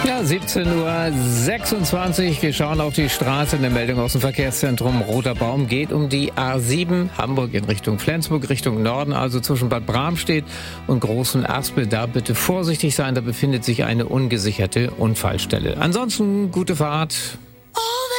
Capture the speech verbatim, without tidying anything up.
Ja, siebzehn Uhr sechsundzwanzig. Wir schauen auf die Straße. Eine Meldung aus dem Verkehrszentrum Roter Baum geht um die A sieben, Hamburg in Richtung Flensburg, Richtung Norden, also zwischen Bad Bramstedt und Großen Aspel. Da bitte vorsichtig sein, da befindet sich eine ungesicherte Unfallstelle. Ansonsten gute Fahrt. Oh.